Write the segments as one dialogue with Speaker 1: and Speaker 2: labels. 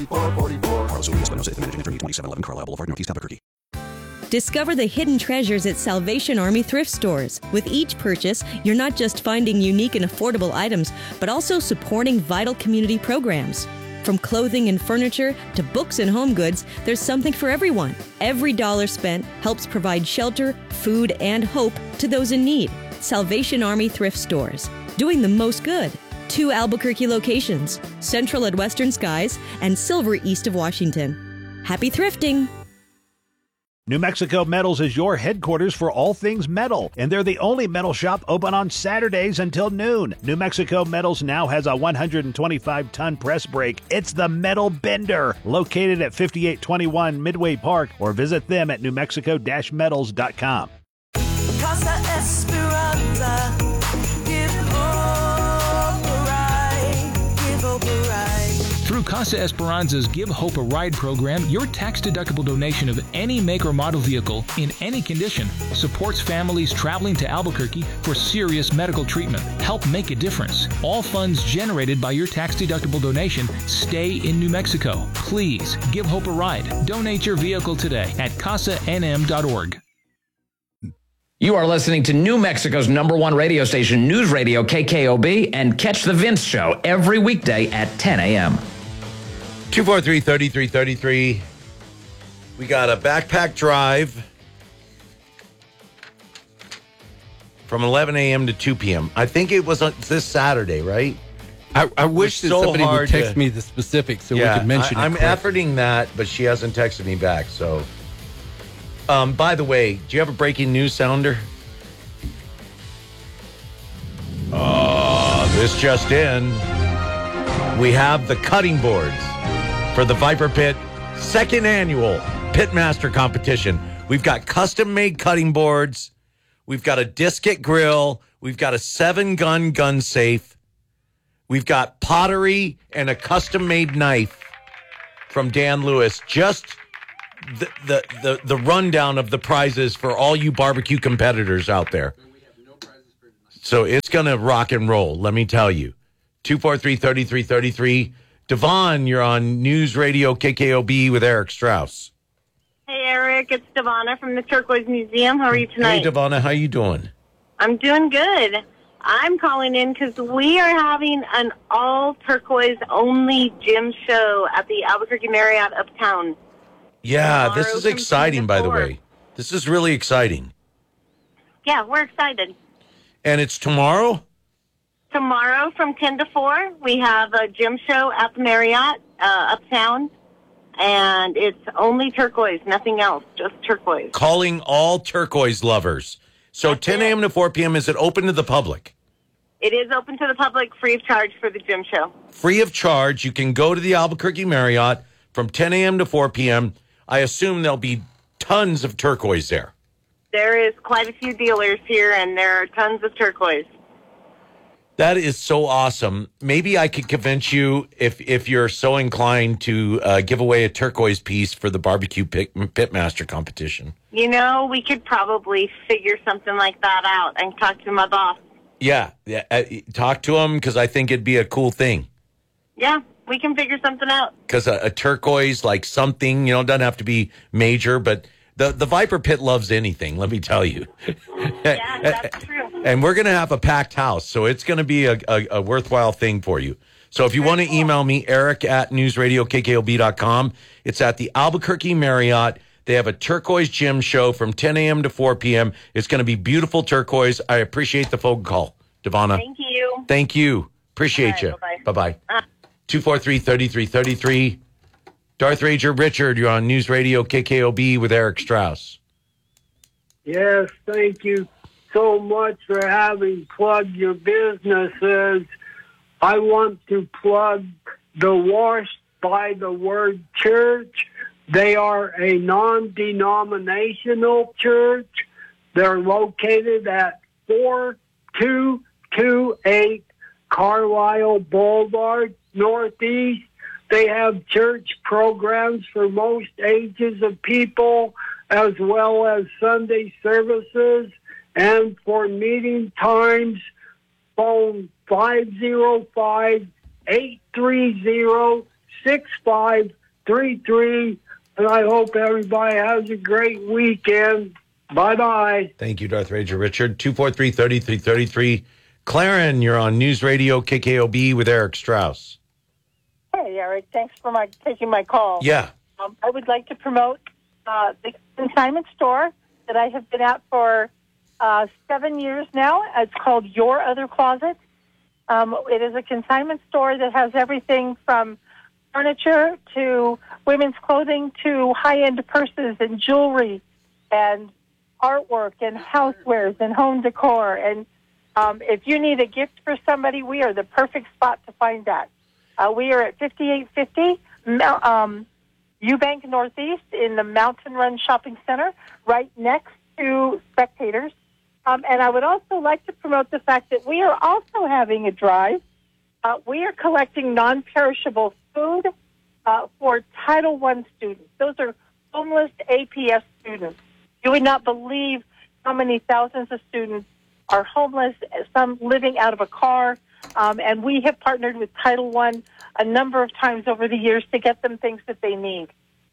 Speaker 1: Carlos Ulias, Espinosa, Managing Attorney, 2711 Carlisle Boulevard, Northeast Albuquerque.
Speaker 2: Discover the hidden treasures at Salvation Army thrift stores. With each purchase, you're not just finding unique and affordable items, but also supporting vital community programs. From clothing and furniture to books and home goods, there's something for everyone. Every dollar spent helps provide shelter, food, and hope to those in need. Salvation Army thrift stores, doing the most good. 2 Albuquerque locations, Central at Western Skies and Silver east of Washington. Happy thrifting!
Speaker 3: New Mexico Metals is your headquarters for all things metal, and they're the only metal shop open on Saturdays until noon. New Mexico Metals now has a 125-ton press brake. It's the Metal Bender, located at 5821 Midway Park, or visit them at newmexico-metals.com.
Speaker 4: Casa Esperanza, give hope a ride, give hope a ride.
Speaker 5: Through Casa Esperanza's Give Hope a Ride program, your tax-deductible donation of any make or model vehicle in any condition supports families traveling to Albuquerque for serious medical treatment. Help make a difference. All funds generated by your tax-deductible donation stay in New Mexico. Please give Hope a ride. Donate your vehicle today at casanm.org.
Speaker 6: You are listening to New Mexico's #1 radio station, News Radio KKOB, and catch The Vince Show every weekday at 10 a.m.
Speaker 7: 243-3333. We got a backpack drive from 11 a.m. to 2 p.m. I think it was this Saturday, right?
Speaker 8: I wish that somebody would text me the specifics so we could mention it.
Speaker 7: I'm efforting that, but she hasn't texted me back. So, by the way, do you have a breaking news sounder? This just in. We have the cutting boards for the Viper Pit second annual Pitmaster competition. We've got custom-made cutting boards. We've got a discus grill. We've got a 7-gun gun safe. We've got pottery and a custom-made knife from Dan Lewis. Just the rundown of the prizes for all you barbecue competitors out there. So it's going to rock and roll, let me tell you. 243-3333. Devon, you're on News Radio KKOB with Eric Strauss.
Speaker 9: Hey, Eric. It's Devonna from the Turquoise Museum. How are you tonight?
Speaker 7: Hey, Devonna. How you doing?
Speaker 9: I'm doing good. I'm calling in because we are having an all-turquoise-only gym show at the Albuquerque Marriott Uptown.
Speaker 7: Yeah,
Speaker 9: Tomorrow
Speaker 7: this is
Speaker 9: from
Speaker 7: exciting,
Speaker 9: 10 to
Speaker 7: by the
Speaker 9: 4.
Speaker 7: way. This is really exciting.
Speaker 9: Yeah, we're excited.
Speaker 7: And it's tomorrow?
Speaker 9: Tomorrow from 10 to 4, we have a gym show at the Marriott Uptown, and it's only turquoise, nothing else, just turquoise.
Speaker 7: Calling all turquoise lovers. So
Speaker 9: That's
Speaker 7: 10 a.m. to 4 p.m., is it open to the public?
Speaker 9: It is open to the public, free of charge for the gym show.
Speaker 7: Free of charge. You can go to the Albuquerque Marriott from 10 a.m. to 4 p.m. I assume there'll be tons of turquoise there.
Speaker 9: There is quite a few dealers here, and there are tons of turquoise.
Speaker 7: That is so awesome. Maybe I could convince you, if you're so inclined, to give away a turquoise piece for the barbecue pitmaster competition.
Speaker 9: You know, we could probably figure something like that out and talk to my boss.
Speaker 7: Yeah, talk to him, because I think it'd be a cool thing.
Speaker 9: Yeah, we can figure something out.
Speaker 7: Because a turquoise, like something, doesn't have to be major, but the Viper Pit loves anything, let me tell you.
Speaker 9: Yeah, that's true.
Speaker 7: And we're going to have a packed house, so it's going to be a worthwhile thing for you. So if you want to email me, eric@newsradiokkob.com. It's at the Albuquerque Marriott. They have a turquoise gym show from 10 a.m. to 4 p.m. It's going to be beautiful turquoise. I appreciate the phone call, Devonna.
Speaker 9: Thank you.
Speaker 7: Thank you. Appreciate you.
Speaker 9: Bye-bye.
Speaker 7: Bye-bye. 243-3333. Darth Ranger Richard, you're on News Radio KKOB with Eric Strauss.
Speaker 10: Yes, thank you so much for having plugged your businesses. I want to plug the Washed by the Word Church. They are a non-denominational church. They're located at 4228 Carlisle Boulevard, Northeast. They have church programs for most ages of people, as well as Sunday services. And for meeting times, phone 505-830-6600. 6533. And I hope everybody has a great weekend. Bye-bye.
Speaker 7: Thank you, Darth Ranger Richard. 243-3333. Claren, you're on News Radio KKOB with Eric Strauss.
Speaker 11: Hey, Eric. Thanks for taking my call.
Speaker 7: Yeah.
Speaker 11: I would like to promote the consignment store that I have been at for 7 years now. It's called Your Other Closet. It is a consignment store that has everything from furniture to women's clothing to high-end purses and jewelry and artwork and housewares and home decor. And if you need a gift for somebody, we are the perfect spot to find that. We are at 5850 Eubank Northeast in the Mountain Run Shopping Center, right next to Spectators. And I would also like to promote the fact that we are also having a drive. We are collecting non-perishable food for Title I students. Those are homeless APS students. You would not believe how many thousands of students are homeless, some living out of a car. And we have partnered with Title I a number of times over the years to get them things that they need.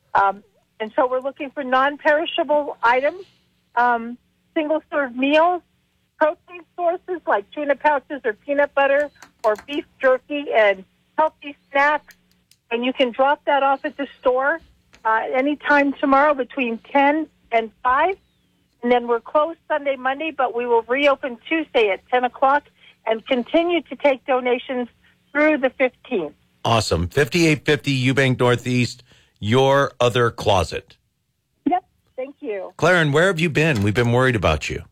Speaker 11: And so we're looking for non-perishable items, single-serve meals, protein sources like tuna pouches or peanut butter or beef jerky, and healthy snacks. And you can drop that off at the store anytime tomorrow between 10 and 5. And then we're closed Sunday, Monday, but we will reopen Tuesday at 10 o'clock and continue to take donations through the 15th.
Speaker 7: Awesome. 5850 Eubank Northeast, Your Other Closet.
Speaker 11: Yep. Thank you.
Speaker 7: Claren, where have you been? We've been worried about you.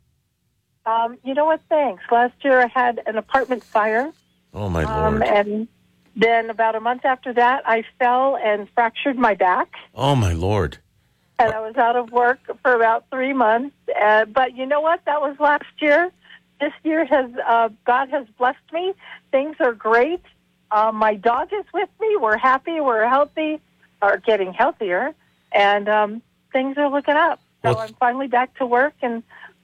Speaker 11: You know what? Thanks. Last year I had an apartment fire.
Speaker 7: Oh, my Lord.
Speaker 11: And then about a month after that, I fell and fractured my back.
Speaker 7: Oh, my Lord.
Speaker 11: And I was out of work for about 3 months. But you know what? That was last year. This year God has blessed me. Things are great. My dog is with me. We're happy. We're healthy, or getting healthier. And things are looking up. So I'm finally back to work, and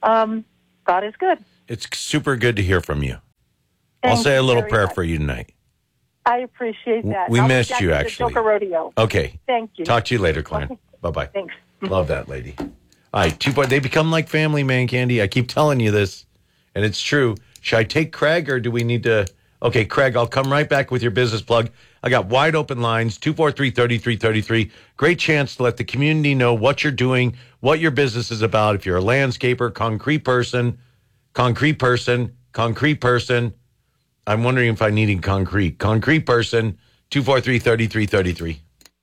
Speaker 11: God is good.
Speaker 7: It's super good to hear from you.
Speaker 11: Thank
Speaker 7: I'll say a little
Speaker 11: very
Speaker 7: prayer
Speaker 11: much.
Speaker 7: for you tonight.
Speaker 11: I appreciate that.
Speaker 7: We
Speaker 11: I'll be
Speaker 7: missed
Speaker 11: back
Speaker 7: you,
Speaker 11: at the
Speaker 7: actually.
Speaker 11: Joker Rodeo.
Speaker 7: Okay.
Speaker 11: Thank you.
Speaker 7: Talk to you later, Claren.
Speaker 11: Okay.
Speaker 7: Bye-bye.
Speaker 11: Thanks.
Speaker 7: Love that lady. All right, they become like family, man, Candy. I keep telling you this, and it's true. Should I take Craig, or do we need to? Okay, Craig, I'll come right back with your business plug. I got wide open lines, 243-3333. Great chance to let the community know what you're doing, what your business is about. If you're a landscaper, concrete person. I'm wondering if I need concrete. Concrete person, 243-3333.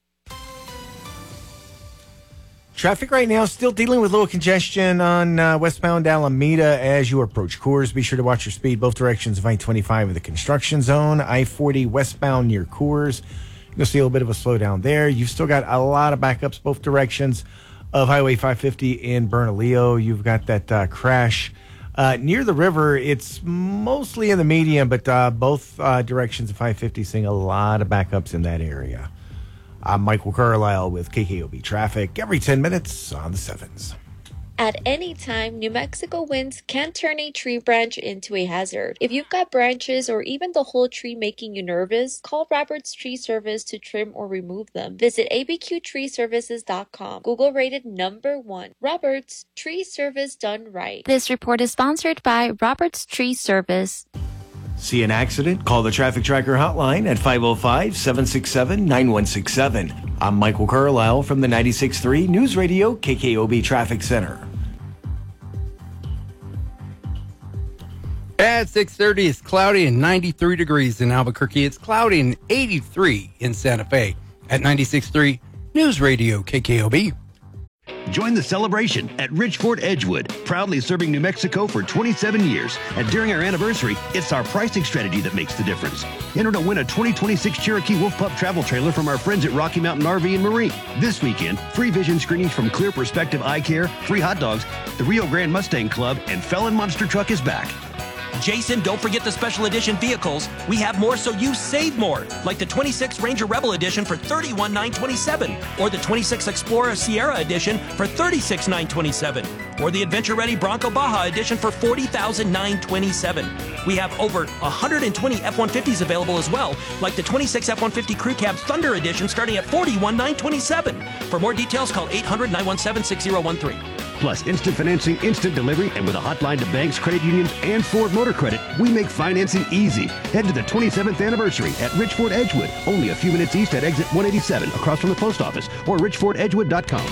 Speaker 12: Traffic right now still dealing with a little congestion on westbound Alameda as you approach Coors. Be sure to watch your speed both directions of I-25 in the construction zone. I-40 westbound near Coors. You'll see a little bit of a slowdown there. You've still got a lot of backups both directions of Highway 550 in Bernalillo. You've got that crash near the river. It's mostly in the median, but both directions of 550 seeing a lot of backups in that area. I'm Michael Carlisle with KKOB Traffic every 10 minutes on the 7s.
Speaker 13: At any time, New Mexico winds can turn a tree branch into a hazard. If you've got branches or even the whole tree making you nervous, call Roberts Tree Service to trim or remove them. Visit abqtreeservices.com. Google rated #1. Roberts Tree Service done right.
Speaker 14: This report is sponsored by Roberts Tree Service.
Speaker 12: See an accident? Call the Traffic Tracker hotline at 505-767-9167. I'm Michael Carlisle from the 96.3 News Radio KKOB Traffic Center.
Speaker 8: At 6:30, it's cloudy and 93 degrees in Albuquerque. It's cloudy and 83 in Santa Fe. At 96.3 News Radio KKOB.
Speaker 15: Join the celebration at Rich Ford Edgewood, proudly serving New Mexico for 27 years. And during our anniversary, it's our pricing strategy that makes the difference. Enter to win a 2026 Cherokee Wolf Pup travel trailer from our friends at Rocky Mountain RV and Marine. This weekend, free vision screenings from Clear Perspective Eye Care, free hot dogs, the Rio Grande Mustang Club, and Felon Monster Truck is back.
Speaker 16: Jason, don't forget the special edition vehicles. We have more so you save more, like the 26 Ranger Rebel Edition for $31,927, or the 26 Explorer Sierra Edition for $36,927, or the Adventure Ready Bronco Baja Edition for $40,927. We have over 120 F-150s available as well, like the 26 F-150 Crew Cab Thunder Edition starting at $41,927. For more details, call 800-917-6013.
Speaker 15: Plus, instant financing, instant delivery, and with a hotline to banks, credit unions, and Ford Motor Credit, we make financing easy. Head to the 27th anniversary at Richford Edgewood, only a few minutes east at exit 187, across from the post office, or richfordedgewood.com.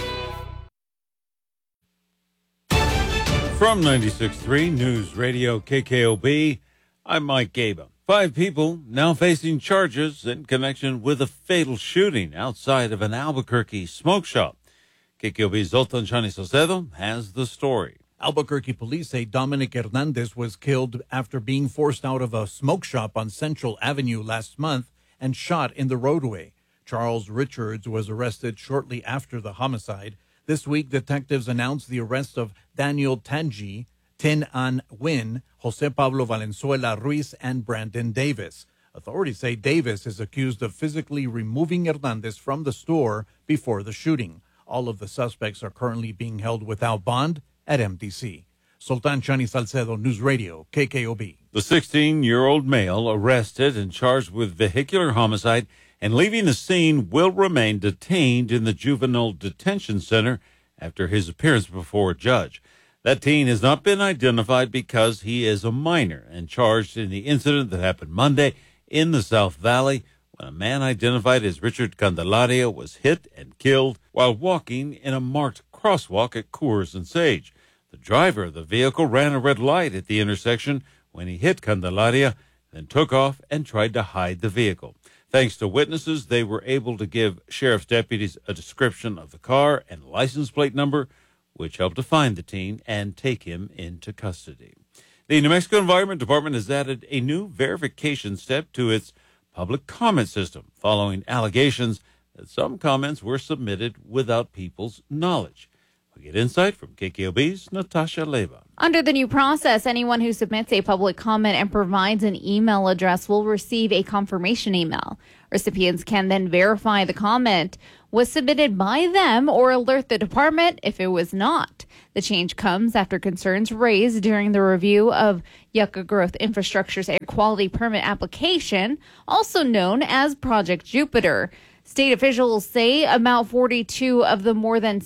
Speaker 17: From 96.3 News Radio KKOB, I'm Mike Gaba. 5 people now facing charges in connection with a fatal shooting outside of an Albuquerque smoke shop. KKOB's Zoltan Chani Salcedo has the story.
Speaker 18: Albuquerque police say Dominic Hernandez was killed after being forced out of a smoke shop on Central Avenue last month and shot in the roadway. Charles Richards was arrested shortly after the homicide. This week, detectives announced the arrest of Daniel Tangi, Tin An Win, Jose Pablo Valenzuela Ruiz, and Brandon Davis. Authorities say Davis is accused of physically removing Hernandez from the store before the shooting. All of the suspects are currently being held without bond at MDC. Sultan Chani Salcedo, News Radio, KKOB.
Speaker 17: The 16-year-old male arrested and charged with vehicular homicide and leaving the scene will remain detained in the Juvenile Detention Center after his appearance before a judge. That teen has not been identified because he is a minor and charged in the incident that happened Monday in the South Valley, when a man identified as Richard Candelaria was hit and killed while walking in a marked crosswalk at Coors and Sage. The driver of the vehicle ran a red light at the intersection when he hit Candelaria, then took off and tried to hide the vehicle. Thanks to witnesses, they were able to give sheriff's deputies a description of the car and license plate number, which helped to find the teen and take him into custody. The New Mexico Environment Department has added a new verification step to its public comment system following allegations that some comments were submitted without people's knowledge. We get insight from KKOB's Natasha Leva.
Speaker 19: Under the new process, anyone who submits a public comment and provides an email address will receive a confirmation email. Recipients can then verify the comment was submitted by them or alert the department if it was not. The change comes after concerns raised during the review of Yucca Growth Infrastructure's air quality permit application, also known as Project Jupiter. State officials say about 42 of the more than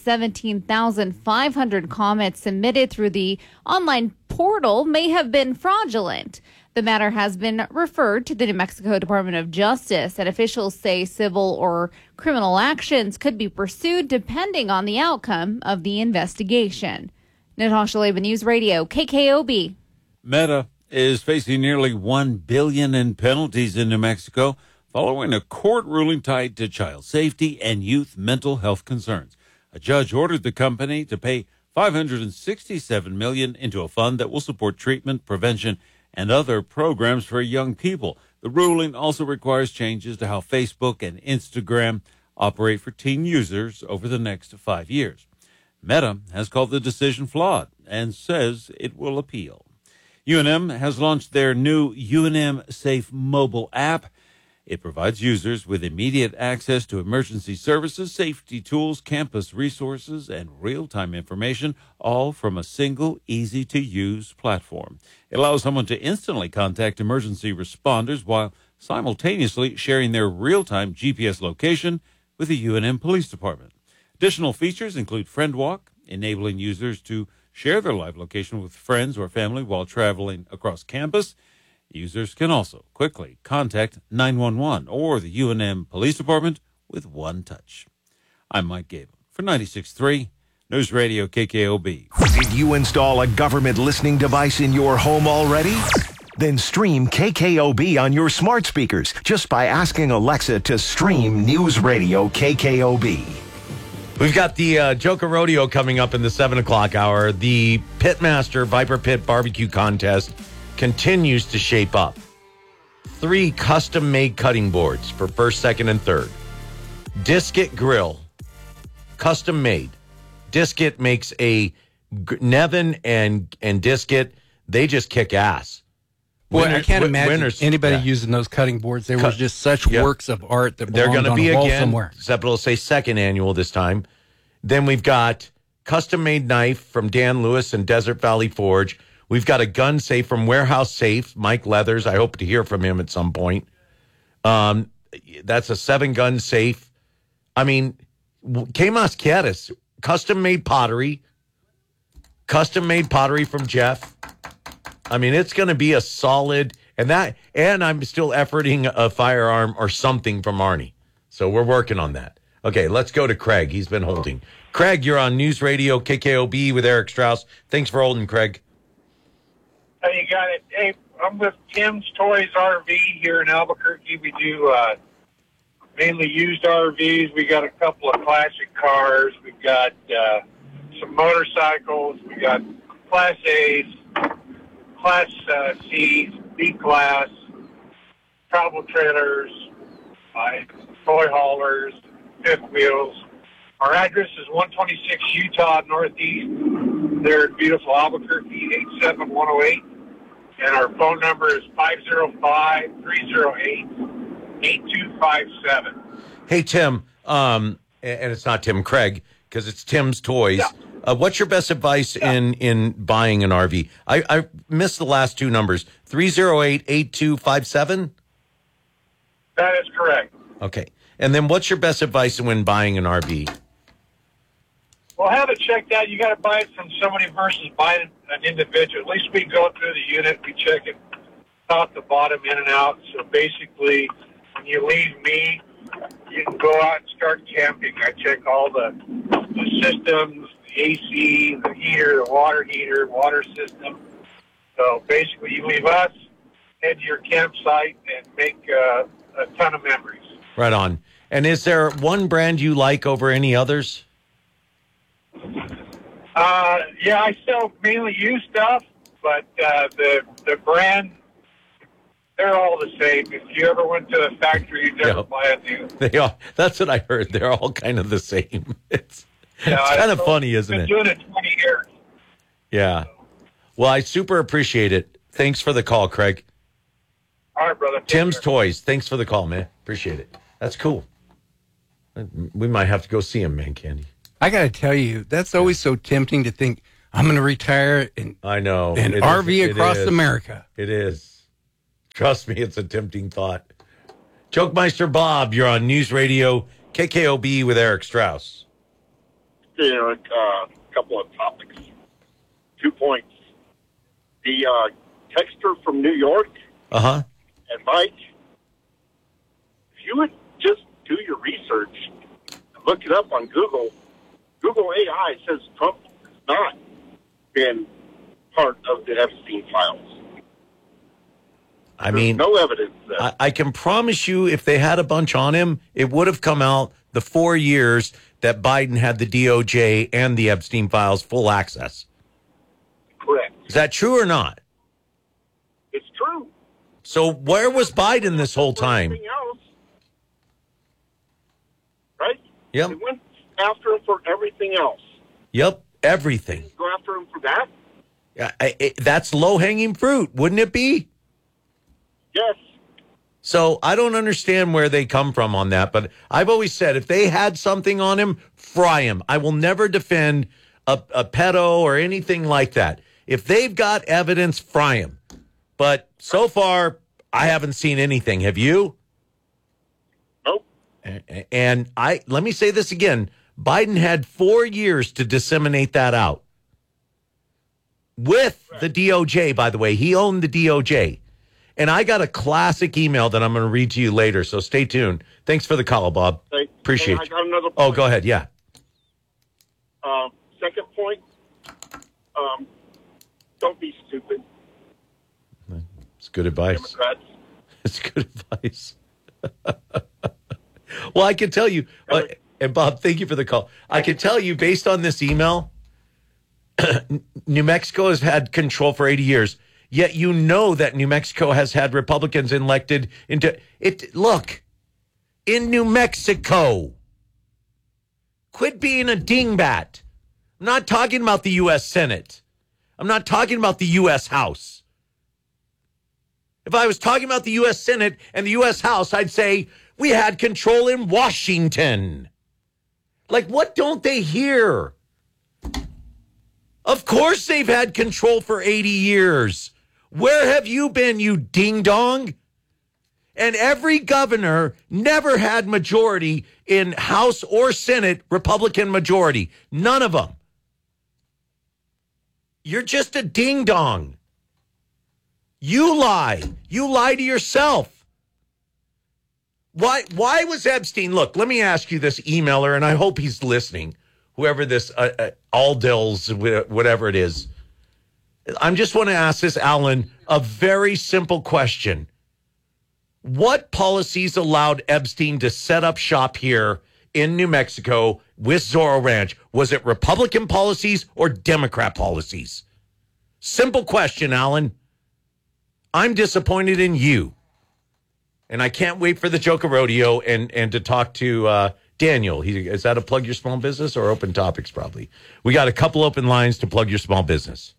Speaker 19: 17,500 comments submitted through the online portal may have been fraudulent. The matter has been referred to the New Mexico Department of Justice, and officials say civil or criminal actions could be pursued depending on the outcome of the investigation. Natasha Leba, News Radio, KKOB.
Speaker 17: Meta is facing nearly $1 billion in penalties in New Mexico following a court ruling tied to child safety and youth mental health concerns. A judge ordered the company to pay $567 million into a fund that will support treatment, prevention, and other programs for young people. The ruling also requires changes to how Facebook and Instagram operate for teen users over the next 5 years. Meta has called the decision flawed and says it will appeal. UNM has launched their new UNM Safe mobile app. It provides users with immediate access to emergency services, safety tools, campus resources, and real-time information, all from a single, easy-to-use platform. It allows someone to instantly contact emergency responders while simultaneously sharing their real-time GPS location with the UNM Police Department. Additional features include Friend Walk, enabling users to share their live location with friends or family while traveling across campus. Users can also quickly contact 911 or the UNM Police Department with one touch. I'm Mike Gable for 96.3 News Radio KKOB.
Speaker 20: Did you install a government listening device in your home already? Then stream KKOB on your smart speakers just by asking Alexa to stream News Radio KKOB.
Speaker 7: We've got the Joker Rodeo coming up in the 7 o'clock hour. The Pitmaster Viper Pit Barbecue Contest continues to shape up. 3 custom-made cutting boards for first, second, and third. Disket Grill, custom-made. Disket makes a Nevin and Disket. They just kick ass.
Speaker 8: Boy, I can't imagine
Speaker 7: winners-
Speaker 8: anybody
Speaker 7: yeah.
Speaker 8: using those cutting boards. They were just such
Speaker 7: Yep.
Speaker 8: works of art that
Speaker 7: They're
Speaker 8: belonged
Speaker 7: going to
Speaker 8: on
Speaker 7: be
Speaker 8: a wall
Speaker 7: again,
Speaker 8: somewhere.
Speaker 7: except it'll say second annual this time. Then we've got custom-made knife from Dan Lewis and Desert Valley Forge. We've got a gun safe from Warehouse Safe, Mike Leathers. I hope to hear from him at some point. That's a 7-gun safe. I mean, Que Mas Quieres, custom-made pottery from Jeff. I mean, it's going to be a solid, and I'm still efforting a firearm or something from Arnie. So we're working on that. Okay, let's go to Craig. He's been holding. Craig, you're on News Radio KKOB with Eric Strauss. Thanks for holding, Craig.
Speaker 21: Hey, you got it. Hey, I'm with Tim's Toys RV here in Albuquerque. We do mainly used RVs. We got a couple of classic cars. We've got some motorcycles. We got Class A's, Class C's, B Class, travel trailers, toy haulers, fifth wheels. Our address is 126 Utah Northeast. They're in beautiful Albuquerque, 87108. And our phone number is 505-308-8257.
Speaker 7: Hey, Tim, and it's not Tim Craig because it's Tim's Toys.
Speaker 21: Yeah.
Speaker 7: What's your best advice in buying an RV? I missed the last two numbers. 308-8257?
Speaker 21: That is correct.
Speaker 7: Okay. And then what's your best advice when buying an RV?
Speaker 21: Well, have it checked out. You got to buy it from somebody versus buying an individual. At least we go through the unit. We check it top to bottom, in and out. So basically, when you leave me, you can go out and start camping. I check all the systems, the AC, the heater, the water heater, water system. So basically, you leave us, head to your campsite, and make a ton of memories.
Speaker 7: Right on. And is there one brand you like over any others?
Speaker 21: Yeah, I sell mainly used stuff, but the brand, they're all the same. If you ever went to a factory, you'd never buy a new.
Speaker 7: They are. That's what I heard. They're all kind of the same. It's kind of funny, isn't it?
Speaker 21: I've been doing it 20 years.
Speaker 7: Yeah. Well, I super appreciate it. Thanks for the call, Craig.
Speaker 21: All right, brother.
Speaker 7: Tim's Toys. Thanks for the call, man. Appreciate it. That's cool. We might have to go see him, man, Candy.
Speaker 8: I got to tell you, that's always so tempting to think, I'm going to retire and
Speaker 7: I know
Speaker 8: an
Speaker 7: It
Speaker 8: RV
Speaker 7: is.
Speaker 8: across
Speaker 7: It is.
Speaker 8: America.
Speaker 7: It is. Trust me, it's a tempting thought. Jokemeister Bob, you're on News Radio KKOB with Eric Strauss.
Speaker 22: A couple of topics. 2 points. The texter from New York
Speaker 7: Uh-huh.
Speaker 22: and Mike, if you would just do your research and look it up on Google AI says Trump has not been part of the Epstein files.
Speaker 7: I mean,
Speaker 22: no evidence there.
Speaker 7: I can promise you if they had a bunch on him, it would have come out the 4 years that Biden had the DOJ and the Epstein files full access.
Speaker 22: Correct.
Speaker 7: Is that true or not?
Speaker 22: It's true.
Speaker 7: So where was Biden this whole time?
Speaker 22: Everything else, right?
Speaker 7: Yep.
Speaker 22: They went after him for everything else.
Speaker 7: Yep, everything.
Speaker 22: Go after him for that?
Speaker 7: That's low-hanging fruit, wouldn't it be?
Speaker 22: Yes.
Speaker 7: So I don't understand where they come from on that, but I've always said if they had something on him, fry him. I will never defend a pedo or anything like that. If they've got evidence, fry him. But so far, I haven't seen anything. Have you?
Speaker 22: Nope.
Speaker 7: And let me say this again. Biden had 4 years to disseminate that out. With the DOJ, by the way. He owned the DOJ. And I got a classic email that I'm going to read to you later, so stay tuned. Thanks for the call, Bob. Appreciate
Speaker 22: I
Speaker 7: you.
Speaker 22: got another point.
Speaker 7: Oh, go ahead. Yeah.
Speaker 22: Second point, don't be stupid.
Speaker 7: It's good advice.
Speaker 22: Democrats.
Speaker 7: It's good advice. Well, I can tell you, and Bob, thank you for the call. I can tell you, based on this email, New Mexico has had control for 80 years. Yet you know that New Mexico has had Republicans elected into it. Look, in New Mexico, quit being a dingbat. I'm not talking about the U.S. Senate. I'm not talking about the U.S. House. If I was talking about the U.S. Senate and the U.S. House, I'd say we had control in Washington. Like, what don't they hear? Of course they've had control for 80 years. Where have you been, you ding-dong? And every governor never had majority in House or Senate, Republican majority. None of them. You're just a ding-dong. You lie. You lie to yourself. Why was Epstein? Look, let me ask you this, emailer, and I hope he's listening, whoever this Aldils, whatever it is. I just want to ask this, Alan, a very simple question. What policies allowed Epstein to set up shop here in New Mexico with Zorro Ranch? Was it Republican policies or Democrat policies? Simple question, Alan. I'm disappointed in you. And I can't wait for the Joker Rodeo and to talk to Daniel. Is that a plug your small business or open topics probably? We got a couple open lines to plug your small business.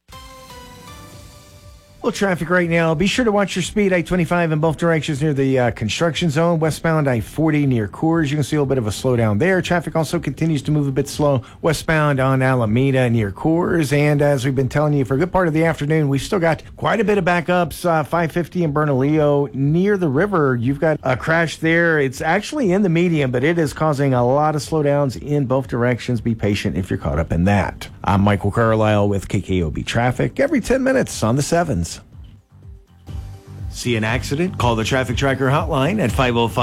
Speaker 12: Traffic right now. Be sure to watch your speed. I-25 in both directions near the construction zone. Westbound I-40 near Coors. You can see a little bit of a slowdown there. Traffic also continues to move a bit slow westbound on Alameda near Coors. And as we've been telling you for a good part of the afternoon, we've still got quite a bit of backups. 550 in Bernalillo near the river. You've got a crash there. It's actually in the median, but it is causing a lot of slowdowns in both directions. Be patient if you're caught up in that. I'm Michael Carlisle with KKOB Traffic every 10 minutes on the 7s. See an accident? Call the Traffic Tracker hotline at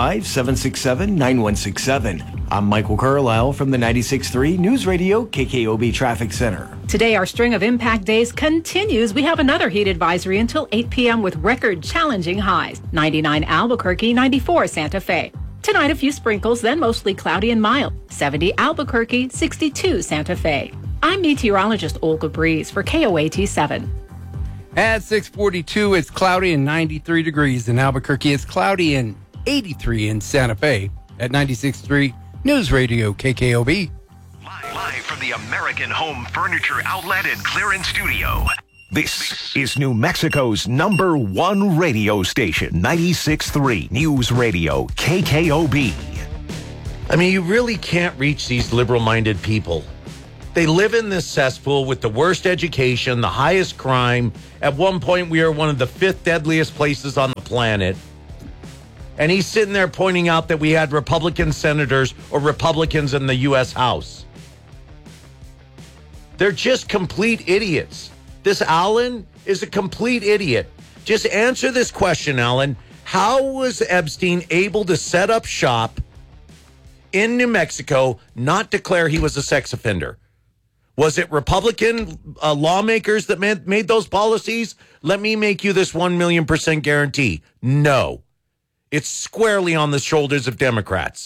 Speaker 12: 505-767-9167. I'm Michael Carlisle from the 96.3 News Radio KKOB Traffic Center.
Speaker 1: Today, our string of impact days continues. We have another heat advisory until 8 p.m. with record-challenging highs. 99 Albuquerque, 94 Santa Fe. Tonight, a few sprinkles, then mostly cloudy and mild. 70 Albuquerque, 62 Santa Fe. I'm meteorologist Olga Breeze for KOAT 7.
Speaker 8: At 6:42, it's cloudy and 93 degrees in Albuquerque. It's cloudy and 83 in Santa Fe. At 96.3 News Radio KKOB.
Speaker 20: Live from the American Home Furniture Outlet and Clearance Studio. This is New Mexico's #1 radio station, 96.3 News Radio KKOB.
Speaker 7: I mean, you really can't reach these liberal-minded people. They live in this cesspool with the worst education, the highest crime. At one point, we are one of the 5th deadliest places on the planet. And he's sitting there pointing out that we had Republican senators or Republicans in the U.S. House. They're just complete idiots. This Alan is a complete idiot. Just answer this question, Alan. How was Epstein able to set up shop in New Mexico, not declare he was a sex offender? Was it Republican lawmakers that made those policies? Let me make you this 1,000,000% guarantee. No. It's squarely on the shoulders of Democrats.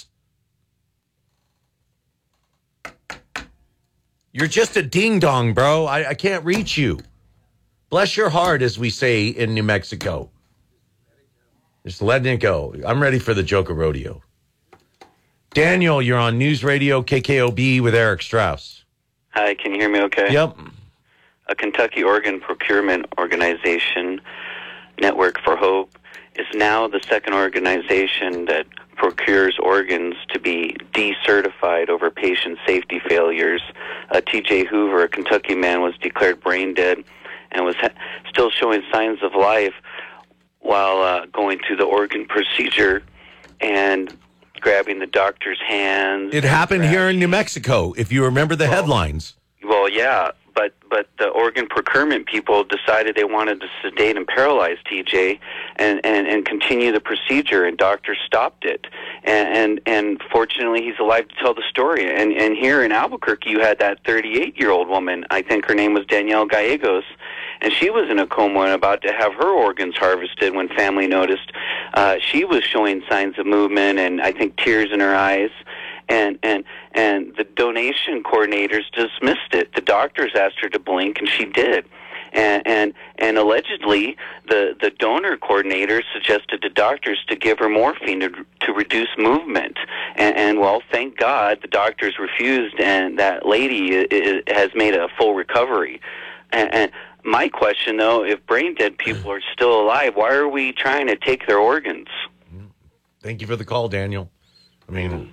Speaker 7: You're just a ding-dong, bro. I can't reach you. Bless your heart, as we say in New Mexico. Just letting it go. I'm ready for the Joker Rodeo. Daniel, you're on News Radio KKOB with Eric Strauss.
Speaker 2: Hi, can you hear me okay?
Speaker 7: Yep.
Speaker 2: A Kentucky Organ Procurement Organization, Network for Hope, is now the second organization that procures organs to be decertified over patient safety failures. T.J. Hoover, a Kentucky man, was declared brain dead and was still showing signs of life while going through the organ procedure and grabbing the doctor's hands.
Speaker 7: It happened here in New Mexico, if you remember the headlines.
Speaker 2: Well, yeah, but the organ procurement people decided they wanted to sedate and paralyze TJ and continue the procedure, and doctors stopped it. And fortunately, he's alive to tell the story. And here in Albuquerque, you had that 38-year-old woman, I think her name was Danielle Gallegos, and she was in a coma and about to have her organs harvested when family noticed. She was showing signs of movement and I think tears in her eyes. And the donation coordinators dismissed it. The doctors asked her to blink, and she did. And allegedly, the donor coordinators suggested to doctors to give her morphine to reduce movement. And well, thank God the doctors refused, and that lady has made a full recovery. And My question, though, if brain dead people are still alive, why are we trying to take their organs?
Speaker 7: Thank you for the call, Daniel. I mean,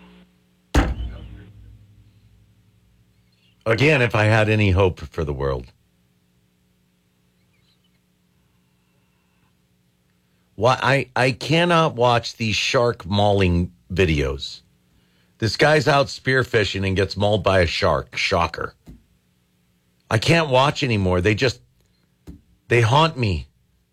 Speaker 7: again, if I had any hope for the world. Why I cannot watch these shark mauling videos. This guy's out spearfishing and gets mauled by a shark. Shocker. I can't watch anymore. They haunt me.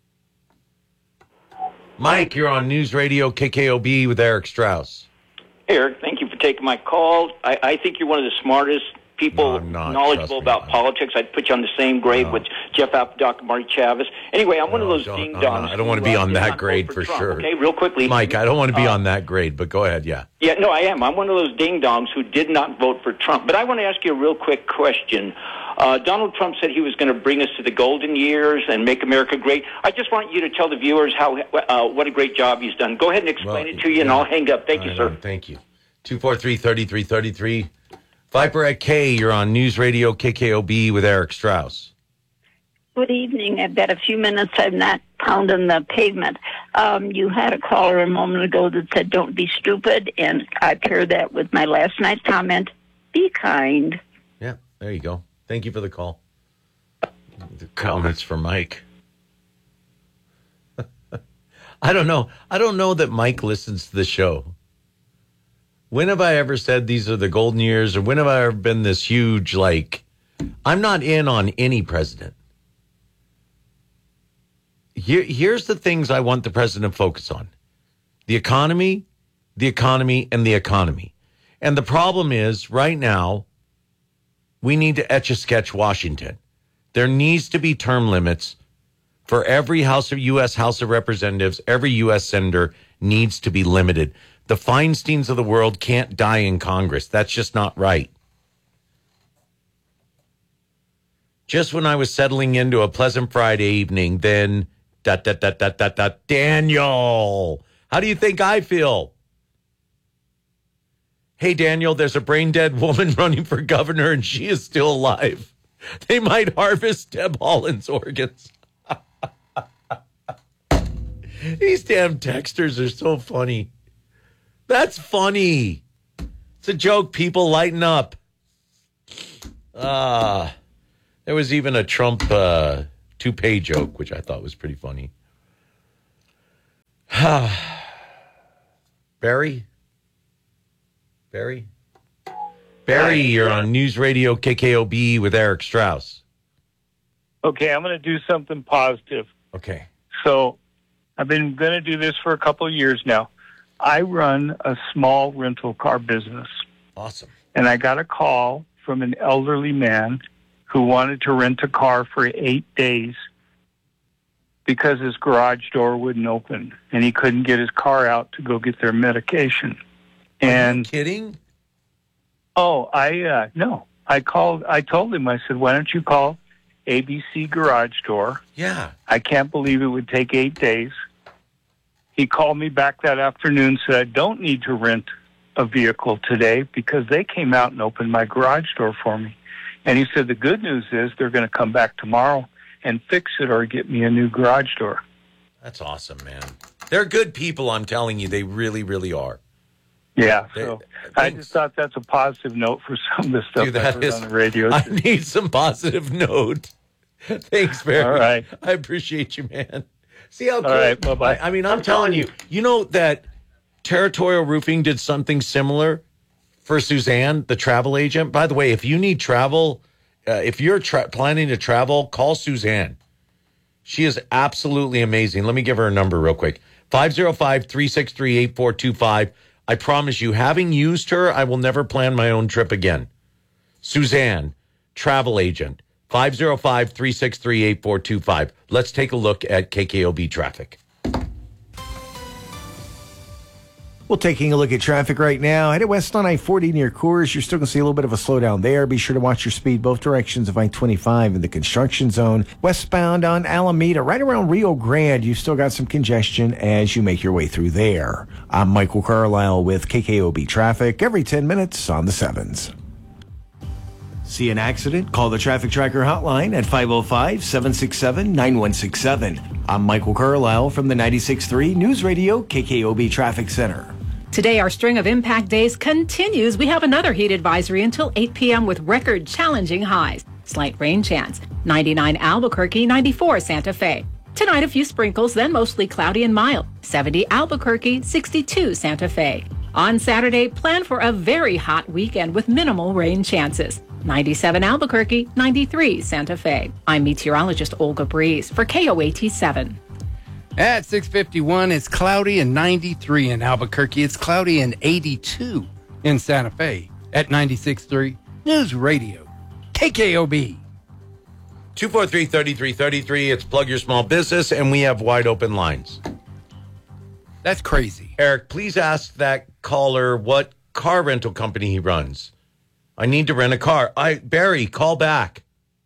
Speaker 7: Mike, you're on News Radio KKOB with Eric Strauss.
Speaker 3: Eric, thank you for taking my call. I think you're one of the smartest people knowledgeable about politics. I'd put you on the same grade with Jeff Apodaca and Marty Chavez. Anyway, I'm one of those ding-dongs.
Speaker 7: I don't want to be on that grade for sure.
Speaker 3: Okay, real quickly.
Speaker 7: Mike, I don't want to be on that grade, but go ahead, yeah.
Speaker 3: Yeah, no, I am. I'm one of those ding-dongs who did not vote for Trump. But I want to ask you a real quick question. Donald Trump said he was going to bring us to the golden years and make America great. I just want you to tell the viewers how what a great job he's done. Go ahead and explain it to you, and I'll hang up. Thank you, sir.
Speaker 7: Thank you. 243-3333. Viper at K, you're on News Radio KKOB with Eric Strauss.
Speaker 4: Good evening. I've got a few minutes. I'm not pounding the pavement. You had a caller a moment ago that said, don't be stupid, and I paired that with my last night's comment, be kind.
Speaker 7: Yeah, there you go. Thank you for the call. The comments for Mike. I don't know. I don't know that Mike listens to the show. When have I ever said these are the golden years, or when have I ever been this huge, I'm not in on any president. Here's the things I want the president to focus on. The economy, and the economy. And the problem is, right now, we need to Etch-a-Sketch Washington. There needs to be term limits for every U.S. House of Representatives. Every U.S. senator needs to be limited. The Feinsteins of the world can't die in Congress. That's just not right. Just when I was settling into a pleasant Friday evening, then, Daniel, how do you think I feel? Hey, Daniel, there's a brain-dead woman running for governor, and she is still alive. They might harvest Deb Haaland's organs. These damn texters are so funny. That's funny. It's a joke, people. Lighten up. There was even a Trump toupee joke, which I thought was pretty funny. Barry, you're on News Radio KKOB with Eric Strauss.
Speaker 21: Okay, I'm going to do something positive.
Speaker 7: Okay.
Speaker 21: So I've been going to do this for a couple of years now. I run a small rental car business.
Speaker 7: Awesome.
Speaker 21: And I got a call from an elderly man who wanted to rent a car for 8 days because his garage door wouldn't open and he couldn't get his car out to go get their medication.
Speaker 7: Are you kidding?
Speaker 21: Oh, no. I told him, I said, why don't you call ABC Garage Door?
Speaker 7: Yeah.
Speaker 21: I can't believe it would take 8 days. He called me back that afternoon, said, I don't need to rent a vehicle today because they came out and opened my garage door for me. And he said, the good news is they're going to come back tomorrow and fix it or get me a new garage door.
Speaker 7: That's awesome, man. They're good people, I'm telling you. They really, really are.
Speaker 21: Yeah, so I just thought that's a positive note for some of the stuff that is on the radio.
Speaker 7: I need some positive note. Thanks, Barry.
Speaker 21: All right.
Speaker 7: I appreciate you, man. See how cool.
Speaker 21: All right, bye-bye.
Speaker 7: I mean, I'm telling you, you know that Territorial Roofing did something similar for Suzanne, the travel agent. By the way, if you need travel, if you're planning to travel, call Suzanne. She is absolutely amazing. Let me give her a number real quick. 505-363-8425. I promise you, having used her, I will never plan my own trip again. Suzanne, travel agent, 505-363-8425. Let's take a look at KKOB traffic.
Speaker 12: Well, taking a look at traffic right now, headed west on I-40 near Coors. You're still going to see a little bit of a slowdown there. Be sure to watch your speed both directions of I-25 in the construction zone. Westbound on Alameda, right around Rio Grande, you've still got some congestion as you make your way through there. I'm Michael Carlisle with KKOB Traffic every 10 minutes on the 7s. See an accident? Call the Traffic Tracker hotline at 505-767-9167. I'm Michael Carlisle from the 96.3 News Radio KKOB Traffic Center.
Speaker 1: Today, our string of impact days continues. We have another heat advisory until 8 p.m. with record challenging highs. Slight rain chance. 99 Albuquerque, 94 Santa Fe. Tonight, a few sprinkles, then mostly cloudy and mild. 70 Albuquerque, 62 Santa Fe. On Saturday, plan for a very hot weekend with minimal rain chances. 97 Albuquerque, 93 Santa Fe. I'm meteorologist Olga Breeze for KOAT7.
Speaker 8: At 6:51, it's cloudy and 93 in Albuquerque. It's cloudy and 82 in Santa Fe. At 96.3 News Radio KKOB.
Speaker 7: 243-3333. It's Plug Your Small Business, and we have wide open lines.
Speaker 8: That's crazy.
Speaker 7: Eric, please ask that caller what car rental company he runs. I need to rent a car. Barry, call back.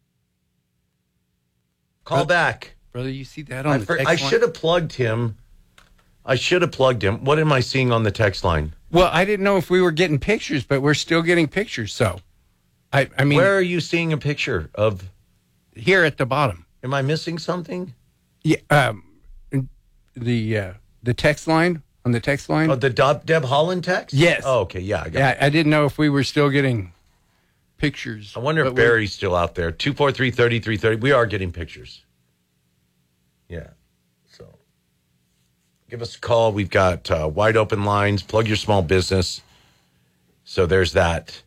Speaker 7: Call back.
Speaker 8: Brother, you see that on the text line?
Speaker 7: I should have plugged him. What am I seeing on the text line?
Speaker 8: Well, I didn't know if we were getting pictures, but we're still getting pictures. So, I mean,
Speaker 7: where are you seeing a picture of?
Speaker 8: Here at the bottom.
Speaker 7: Am I missing something?
Speaker 8: Yeah. The text line on the text line.
Speaker 7: Oh, the Deb Holland text.
Speaker 8: Yes.
Speaker 7: Oh, okay. Yeah. I got it.
Speaker 8: I didn't know if we were still getting pictures.
Speaker 7: I wonder if Barry's still out there. 243-3330. We are getting pictures. Yeah. So give us a call. We've got wide open lines. Plug your small business. So there's that.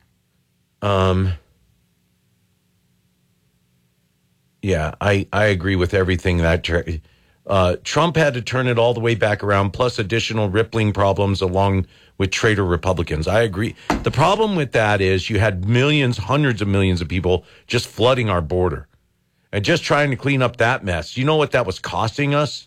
Speaker 7: Yeah, I agree with everything that Trump had to turn it all the way back around, plus additional rippling problems along with traitor Republicans. I agree. The problem with that is you had millions, hundreds of millions of people just flooding our border and just trying to clean up that mess. You know what that was costing us?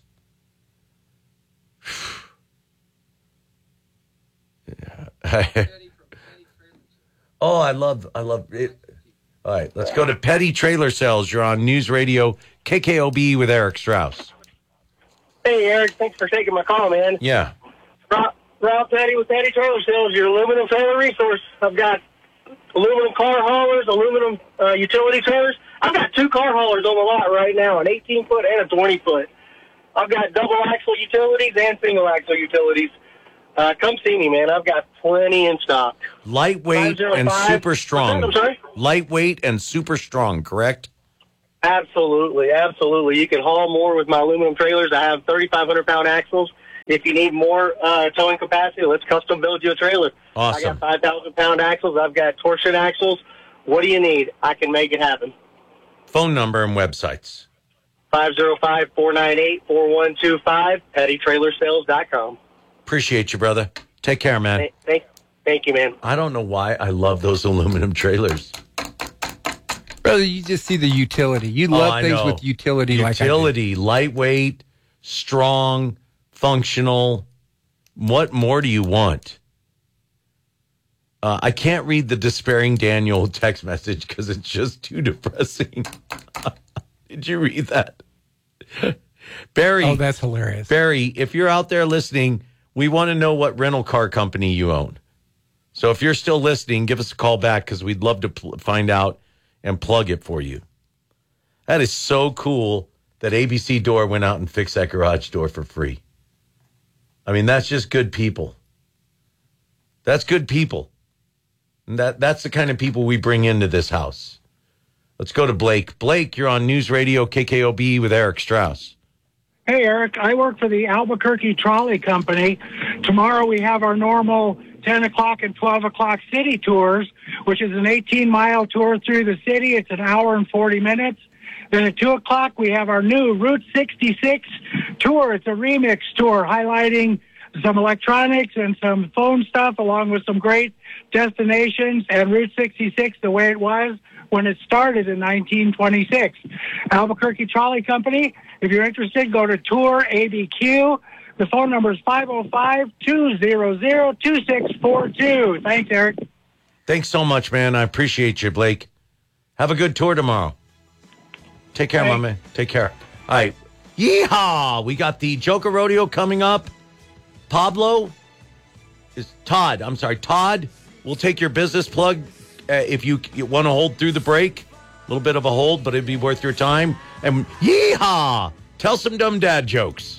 Speaker 7: Oh, I love it. All right, let's go to Petty Trailer Sales. You're on News Radio KKOB with Eric Strauss.
Speaker 5: Hey, Eric, thanks for taking my call, man.
Speaker 7: Yeah.
Speaker 5: Rob Petty with Petty Trailer Sales, your aluminum trailer resource. I've got aluminum car haulers, aluminum utility trailers. I've got 2 car haulers on the lot right now, an 18-foot and a 20-foot. I've got double-axle utilities and single-axle utilities. Come see me, man. I've got plenty in stock.
Speaker 7: Lightweight and super strong.
Speaker 5: I'm sorry?
Speaker 7: Lightweight and super strong, correct?
Speaker 5: Absolutely, absolutely. You can haul more with my aluminum trailers. I have 3,500-pound axles. If you need more towing capacity, let's custom build you a trailer.
Speaker 7: Awesome.
Speaker 5: I got 5,000-pound axles. I've got torsion axles. What do you need? I can make it happen.
Speaker 7: Phone number and websites.
Speaker 5: 505-498-4125, pettytrailersales.com.
Speaker 7: Appreciate you, brother. Take care, man.
Speaker 5: Thank you, man.
Speaker 7: I don't know why I love those aluminum trailers.
Speaker 8: Brother, you just see the utility. You love things with utility like I do.
Speaker 7: Utility, lightweight, strong, functional. What more do you want? I can't read the despairing Daniel text message because it's just too depressing. Did you read that? Barry.
Speaker 8: Oh, that's hilarious.
Speaker 7: Barry, if you're out there listening, we want to know what rental car company you own. So if you're still listening, give us a call back because we'd love to find out and plug it for you. That is so cool that ABC Door went out and fixed that garage door for free. I mean, that's just good people. That's good people. And that's the kind of people we bring into this house. Let's go to Blake. Blake, you're on News Radio KKOB with Eric Strauss.
Speaker 6: Hey, Eric, I work for the Albuquerque Trolley Company. Tomorrow we have our normal 10 o'clock and 12 o'clock city tours, which is an 18-mile tour through the city. It's an hour and 40 minutes. Then at 2 o'clock, we have our new Route 66 tour. It's a remix tour highlighting some electronics and some phone stuff along with some great destinations and Route 66 the way it was when it started in 1926. Albuquerque Trolley Company, if you're interested, go to Tour ABQ. The phone number is 505-200-2642. Thanks, Eric.
Speaker 7: Thanks so much, man. I appreciate you, Blake. Have a good tour tomorrow. Take care, my man. Take care. All right. Yeehaw! We got the Joker Rodeo coming up. Todd will take your business plug if you want to hold through the break, a little bit of a hold, but it'd be worth your time. And yeehaw! Tell some dumb dad jokes.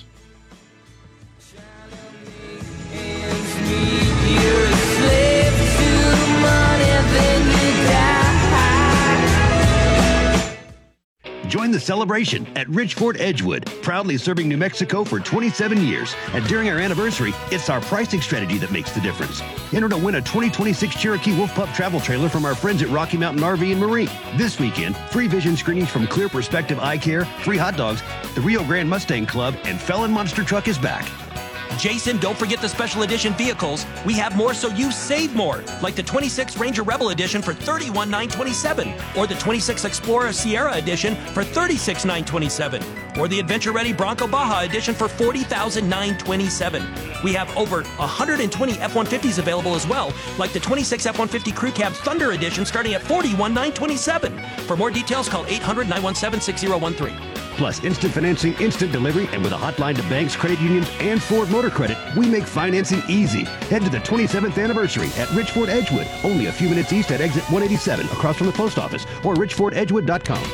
Speaker 15: Join the celebration at Rich Fort Edgewood, proudly serving New Mexico for 27 years. And during our anniversary, it's our pricing strategy that makes the difference. Enter to win a 2026 Cherokee Wolf Pup travel trailer from our friends at Rocky Mountain RV and Marine. This weekend, free vision screenings from Clear Perspective Eye Care, free hot dogs, the Rio Grande Mustang Club, and Felon Monster Truck is back.
Speaker 16: Jason, don't forget the special edition vehicles. We have more so you save more, like the 26 Ranger Rebel Edition for $31,927, or the 26 Explorer Sierra Edition for $36,927, or the Adventure Ready Bronco Baja Edition for $40,927. We have over 120 F-150s available as well, like the 26 F-150 Crew Cab Thunder Edition starting at $41,927. For more details, call 800-917-6013.
Speaker 15: Plus instant financing, instant delivery, and with a hotline to banks, credit unions, and Ford Motor Credit, we make financing easy. Head to the 27th anniversary at Rich Fort Edgewood, only a few minutes east at exit 187 across from the post office, or richfortedgewood.com.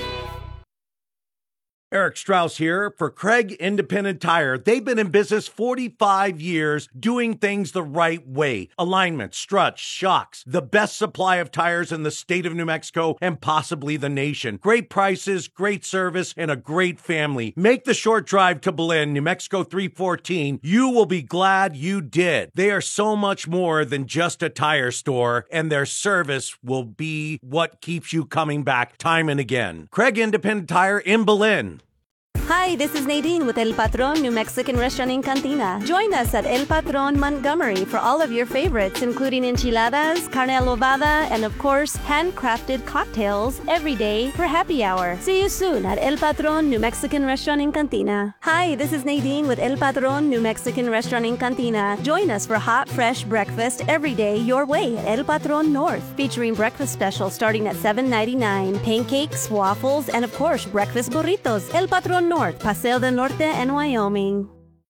Speaker 7: Eric Strauss here for Craig Independent Tire. They've been in business 45 years doing things the right way. Alignment, struts, shocks, the best supply of tires in the state of New Mexico and possibly the nation. Great prices, great service, and a great family. Make the short drive to Belen, New Mexico 314. You will be glad you did. They are so much more than just a tire store, and their service will be what keeps you coming back time and again. Craig Independent Tire in Belen.
Speaker 9: Hi, this is Nadine with El Patron New Mexican Restaurant in Cantina. Join us at El Patron Montgomery for all of your favorites, including enchiladas, carne adobada, and of course, handcrafted cocktails every day for happy hour. See you soon at El Patron New Mexican Restaurant in Cantina. Hi, this is Nadine with El Patron New Mexican Restaurant in Cantina. Join us for hot, fresh breakfast every day your way at El Patron North, featuring breakfast specials starting at $7.99, pancakes, waffles, and of course, breakfast burritos. El Patron North, Paseo del Norte, and Wyoming.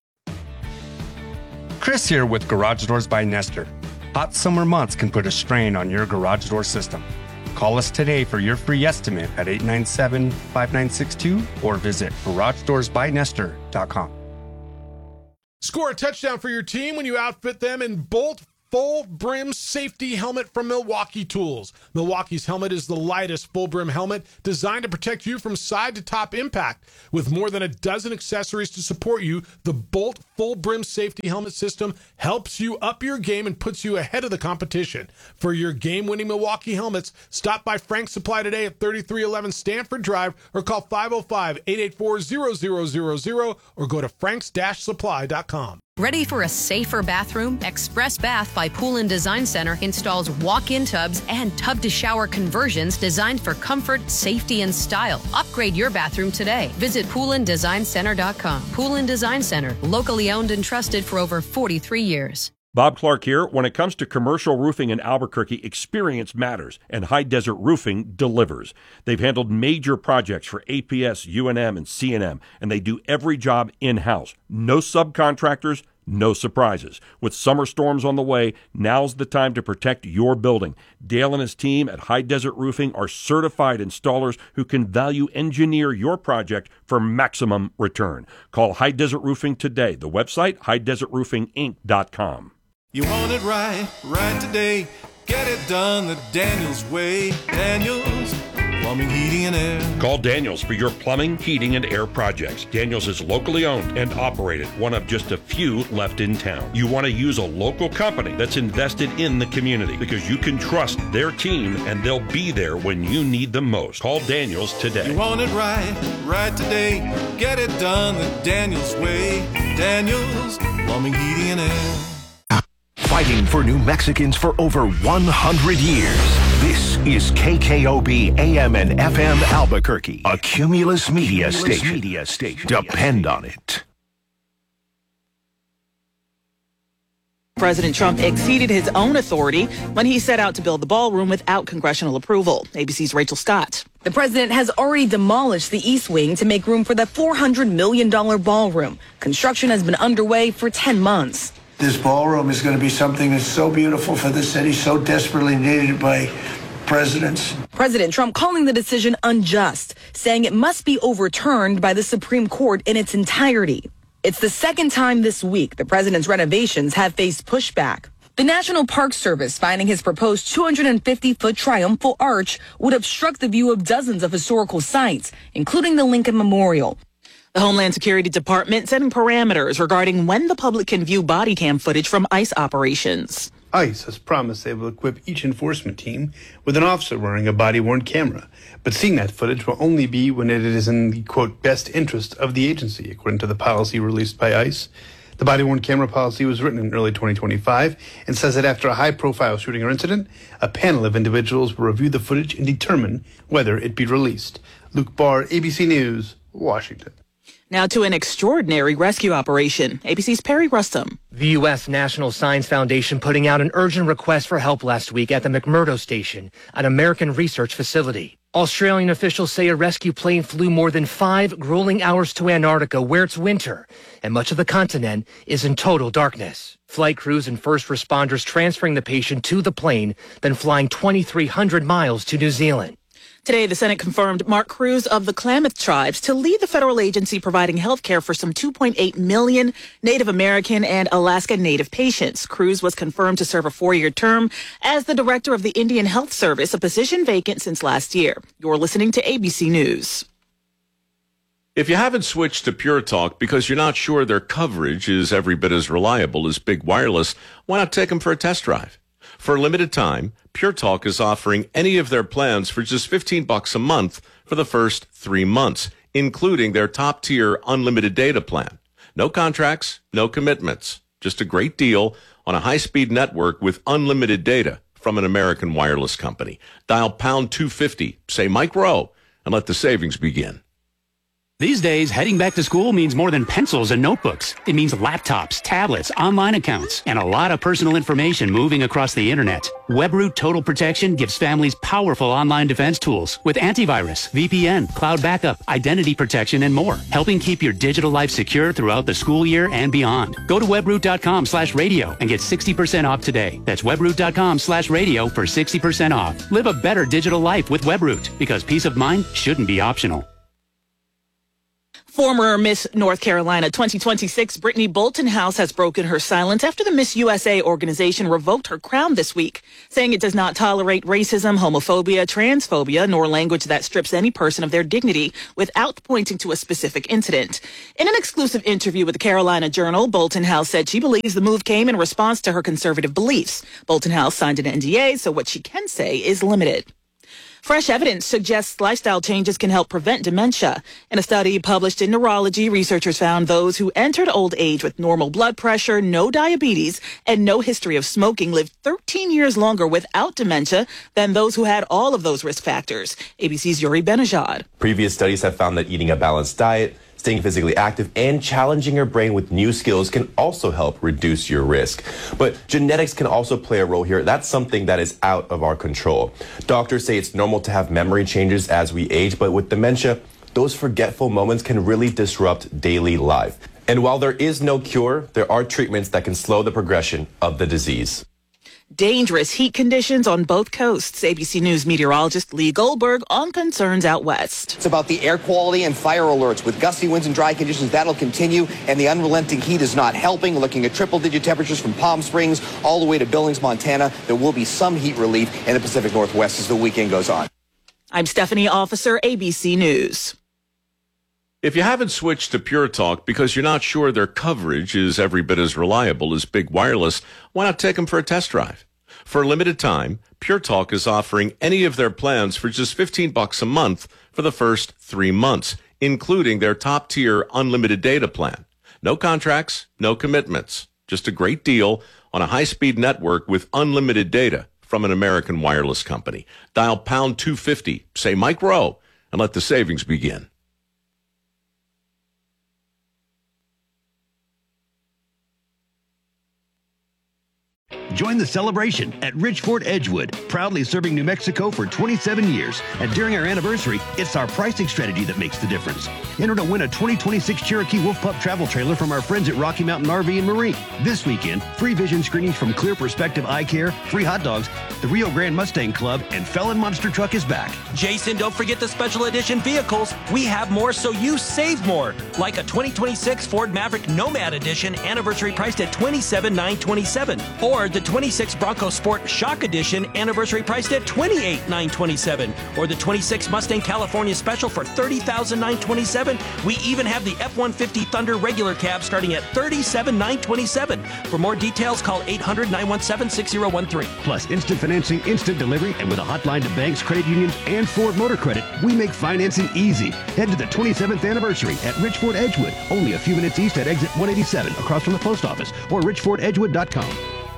Speaker 10: Chris here with Garage Doors by Nestor. Hot summer months can put a strain on your garage door system. Call us today for your free estimate at 897-5962 or visit GarageDoorsByNestor.com.
Speaker 23: Score a touchdown for your team when you outfit them in Bolt Full Brim Safety Helmet from Milwaukee Tools. Milwaukee's helmet is the lightest full brim helmet designed to protect you from side to top impact. With more than a dozen accessories to support you, the Bolt Full Brim Safety Helmet system helps you up your game and puts you ahead of the competition. For your game-winning Milwaukee helmets, stop by Frank's Supply today at 3311 Stanford Drive or call 505-884-0000 or go to franks-supply.com.
Speaker 24: Ready for a safer bathroom? Express Bath by Pool & Design Center installs walk-in tubs and tub-to-shower conversions designed for comfort, safety, and style. Upgrade your bathroom today. Visit poolanddesignCenter.com. Pool & Design Center, locally owned and trusted for over 43 years.
Speaker 25: Bob Clark here. When it comes to commercial roofing in Albuquerque, experience matters, and High Desert Roofing delivers. They've handled major projects for APS, UNM, and CNM, and they do every job in-house. No subcontractors, no surprises. With summer storms on the way, now's the time to protect your building. Dale and his team at High Desert Roofing are certified installers who can value engineer your project for maximum return. Call High Desert Roofing today. The website, highdesertroofinginc.com.
Speaker 26: You want it right today. Get it done the Daniels way. Daniels Plumbing, Heating, and Air.
Speaker 25: Call Daniels for your plumbing, heating, and air projects. Daniels is locally owned and operated, one of just a few left in town. You want to use a local company that's invested in the community because you can trust their team and they'll be there when you need them most. Call Daniels today.
Speaker 26: You want it right today. Get it done the Daniels way. Daniels Plumbing, Heating, and Air.
Speaker 20: Fighting for New Mexicans for over 100 years. This is KKOB AM and FM Albuquerque, a Cumulus Media Station. Depend on it.
Speaker 27: President Trump exceeded his own authority when he set out to build the ballroom without congressional approval. ABC's Rachel Scott.
Speaker 28: The president has already demolished the East Wing to make room for the $400 million ballroom. Construction has been underway for 10 months.
Speaker 29: This ballroom is going to be something that's so beautiful for the city, so desperately needed by
Speaker 2: presidents.
Speaker 28: President Trump calling the decision unjust, saying it must be overturned by the Supreme Court in its entirety. It's the second time this week the president's renovations have faced pushback. The National Park Service finding his proposed 250-foot triumphal arch would obstruct the view of dozens of historical sites, including the Lincoln Memorial.
Speaker 27: The Homeland Security Department setting parameters regarding when the public can view body cam footage from ICE operations.
Speaker 11: ICE has promised they will equip each enforcement team with an officer wearing a body-worn camera, but seeing that footage will only be when it is in the, quote, best interest of the agency, according to the policy released by ICE. The body-worn camera policy was written in early 2025 and says that after a high-profile shooting or incident, a panel of individuals will review the footage and determine whether it be released. Luke Barr, ABC News, Washington.
Speaker 27: Now to an extraordinary rescue operation. ABC's Perry Rustam.
Speaker 13: The U.S. National Science Foundation putting out an urgent request for help last week at the McMurdo Station, an American research facility. Australian officials say a rescue plane flew more than 5 grueling hours to Antarctica, where it's winter, and much of the continent is in total darkness. Flight crews and first responders transferring the patient to the plane, then flying 2,300 miles to New Zealand.
Speaker 27: Today, the Senate confirmed Mark Cruz of the Klamath Tribes to lead the federal agency providing health care for some 2.8 million Native American and Alaska Native patients. Cruz was confirmed to serve a 4-year term as the director of the Indian Health Service, a position vacant since last year. You're listening to ABC News.
Speaker 25: If you haven't switched to Pure Talk because you're not sure their coverage is every bit as reliable as Big Wireless, why not take them for a test drive? For a limited time, Pure Talk is offering any of their plans for just $15 a month for the first 3 months, including their top-tier unlimited data plan. No contracts, no commitments. Just a great deal on a high-speed network with unlimited data from an American wireless company. Dial pound 250, say Mike Rowe, and let the savings begin.
Speaker 14: These days, heading back to school means more than pencils and notebooks. It means laptops, tablets, online accounts, and a lot of personal information moving across the internet. WebRoot Total Protection gives families powerful online defense tools with antivirus, VPN, cloud backup, identity protection, and more, helping keep your digital life secure throughout the school year and beyond. Go to webroot.com/radio and get 60% off today. That's webroot.com/radio for 60% off. Live a better digital life with WebRoot, because peace of mind shouldn't be optional.
Speaker 27: Former Miss North Carolina 2026 Brittany Bolton-House has broken her silence after the Miss USA organization revoked her crown this week, saying it does not tolerate racism, homophobia, transphobia, nor language that strips any person of their dignity without pointing to a specific incident. In an exclusive interview with the Carolina Journal, Bolton-House said she believes the move came in response to her conservative beliefs. Bolton-House signed an NDA, so what she can say is limited. Fresh evidence suggests lifestyle changes can help prevent dementia. In a study published in Neurology, researchers found those who entered old age with normal blood pressure, no diabetes, and no history of smoking lived 13 years longer without dementia than those who had all of those risk factors. ABC's Yuri Benajad.
Speaker 17: Previous studies have found that eating a balanced diet, staying physically active, and challenging your brain with new skills can also help reduce your risk. But genetics can also play a role here. That's something that is out of our control. Doctors say it's normal to have memory changes as we age, but with dementia, those forgetful moments can really disrupt daily life. And while there is no cure, there are treatments that can slow the progression of the disease.
Speaker 27: Dangerous heat conditions on both coasts. ABC News meteorologist Lee Goldberg on concerns out west.
Speaker 18: It's about the air quality and fire alerts. With gusty winds and dry conditions, that'll continue, and the unrelenting heat is not helping. Looking at triple-digit temperatures from Palm Springs all the way to Billings, Montana. There will be some heat relief in the Pacific Northwest as the weekend goes on.
Speaker 27: I'm Stephanie Officer, ABC News.
Speaker 25: If you haven't switched to Pure Talk because you're not sure their coverage is every bit as reliable as Big Wireless, why not take them for a test drive? For a limited time, Pure Talk is offering any of their plans for just $15 a month for the first 3 months, including their top-tier unlimited data plan. No contracts, no commitments. Just a great deal on a high-speed network with unlimited data from an American wireless company. Dial pound 250, say Mike Rowe, and let the savings begin.
Speaker 15: Join the celebration at Rich Ford Edgewood, proudly serving New Mexico for 27 years. And during our anniversary, it's our pricing strategy that makes the difference. Enter to win a 2026 Cherokee Wolf Pup travel trailer from our friends at Rocky Mountain RV and Marine. This weekend, free vision screenings from Clear Perspective Eye Care, free hot dogs, the Rio Grande Mustang Club, and Felon Monster Truck is back.
Speaker 16: Jason, don't forget the special edition vehicles. We have more so you save more. Like a 2026 Ford Maverick Nomad Edition, anniversary priced at $27,927. Or the 26 Bronco Sport Shock Edition, anniversary priced at $28,927. Or the 26 Mustang California Special for $30,927. We even have the F-150 Thunder regular cab starting at $37,927. For more details, call 800-917-6013.
Speaker 15: Plus instant financing, instant delivery, and with a hotline to banks, credit unions, and Ford Motor Credit, we make financing easy. Head to the 27th anniversary at Rich Ford Edgewood, only a few minutes east at exit 187 across from the post office, or richfordedgewood.com.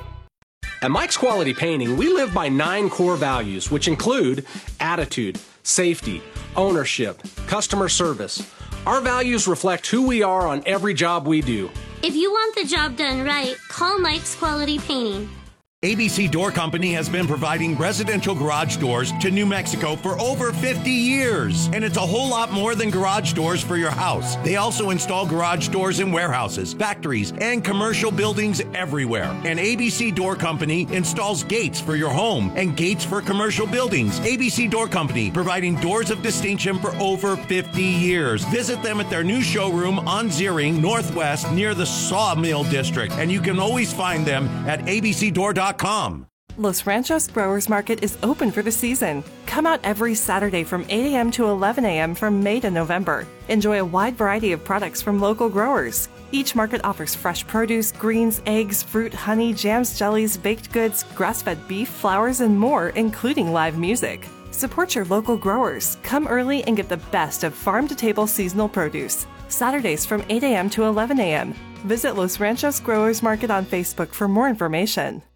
Speaker 1: At Mike's Quality Painting, we live by 9 core values, which include attitude, safety, ownership, customer service. Our values reflect who we are on every job we do.
Speaker 2: If you want the job done right, call Mike's Quality Painting.
Speaker 7: ABC Door Company has been providing residential garage doors to New Mexico for over 50 years. And it's a whole lot more than garage doors for your house. They also install garage doors in warehouses, factories, and commercial buildings everywhere. And ABC Door Company installs gates for your home and gates for commercial buildings. ABC Door Company, providing doors of distinction for over 50 years. Visit them at their new showroom on Ziering Northwest near the Sawmill District. And you can always find them at abcdoor.com.
Speaker 3: Los Ranchos Growers Market is open for the season. Come out every Saturday from 8 a.m. to 11 a.m. from May to November. Enjoy a wide variety of products from local growers. Each market offers fresh produce, greens, eggs, fruit, honey, jams, jellies, baked goods, grass-fed beef, flowers, and more, including live music. Support your local growers. Come early and get the best of farm-to-table seasonal produce. Saturdays from 8 a.m. to 11 a.m. Visit Los Ranchos Growers Market on Facebook for more information.